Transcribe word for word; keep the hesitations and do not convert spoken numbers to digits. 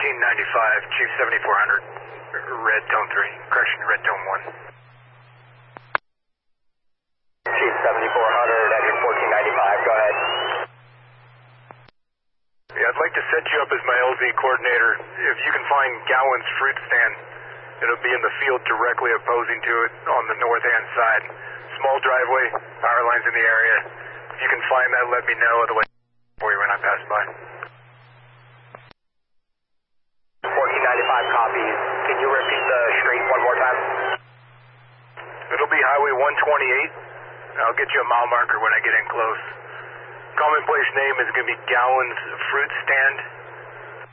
fourteen ninety-five, Chief seventy-four hundred, red tone three, correction, red tone one. Chief seventy-four hundred, engine fourteen ninety-five, go ahead. Yeah, I'd like to set you up as my L Z coordinator. If you can find Gowan's fruit stand, it'll be in the field directly opposing to it on the north-hand side. Small driveway, power lines in the area. If you can find that, let me know, otherwise for you when I pass by. fourteen ninety-five copies. Can you repeat the street one more time? It'll be Highway one twenty-eight. I'll get you a mile marker when I get in close. Common place name is going to be Gowan's Fruit Stand.